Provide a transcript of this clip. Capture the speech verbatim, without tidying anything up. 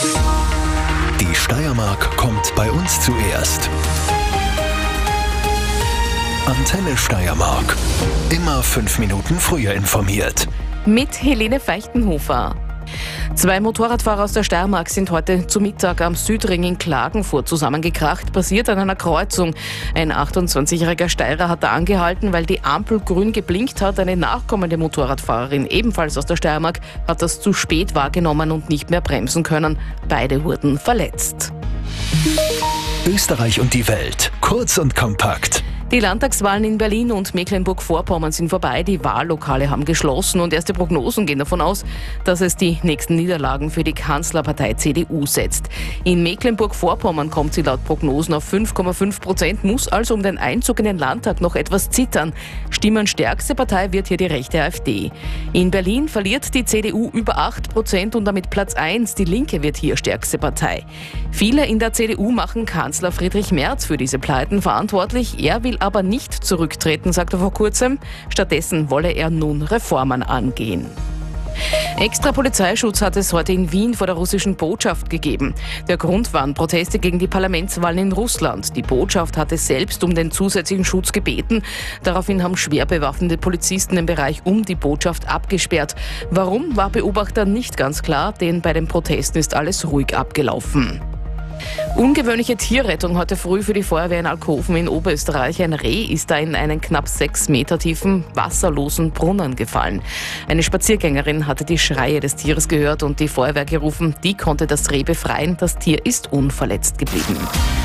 Die Steiermark kommt bei uns zuerst. Antenne Steiermark. Immer fünf Minuten früher informiert. Mit Helene Feichtenhofer. Zwei Motorradfahrer aus der Steiermark sind heute zu Mittag am Südring in Klagenfurt zusammengekracht, passiert an einer Kreuzung. Ein achtundzwanzigjähriger Steirer hat da angehalten, weil die Ampel grün geblinkt hat. Eine nachkommende Motorradfahrerin, ebenfalls aus der Steiermark, hat das zu spät wahrgenommen und nicht mehr bremsen können. Beide wurden verletzt. Österreich und die Welt. Kurz und kompakt. Die Landtagswahlen in Berlin und Mecklenburg-Vorpommern sind vorbei. Die Wahllokale haben geschlossen und erste Prognosen gehen davon aus, dass es die nächsten Niederlagen für die Kanzlerpartei C D U setzt. In Mecklenburg-Vorpommern kommt sie laut Prognosen auf fünf Komma fünf Prozent, muss also um den Einzug in den Landtag noch etwas zittern. Stimmenstärkste Partei wird hier die rechte AfD. In Berlin verliert die C D U über acht Prozent und damit Platz eins. Die Linke wird hier stärkste Partei. Viele in der C D U machen Kanzler Friedrich Merz für diese Pleiten verantwortlich. Er will aber nicht zurücktreten, sagte er vor kurzem. Stattdessen wolle er nun Reformen angehen. Extra Polizeischutz hat es heute in Wien vor der russischen Botschaft gegeben. Der Grund waren Proteste gegen die Parlamentswahlen in Russland. Die Botschaft hatte selbst um den zusätzlichen Schutz gebeten. Daraufhin haben schwer bewaffnete Polizisten den Bereich um die Botschaft abgesperrt. Warum, war Beobachtern nicht ganz klar, denn bei den Protesten ist alles ruhig abgelaufen. Ungewöhnliche Tierrettung heute früh für die Feuerwehr in Alkoven in Oberösterreich. Ein Reh ist da in einen knapp sechs Meter tiefen, wasserlosen Brunnen gefallen. Eine Spaziergängerin hatte die Schreie des Tieres gehört und die Feuerwehr gerufen. Die konnte das Reh befreien. Das Tier ist unverletzt geblieben.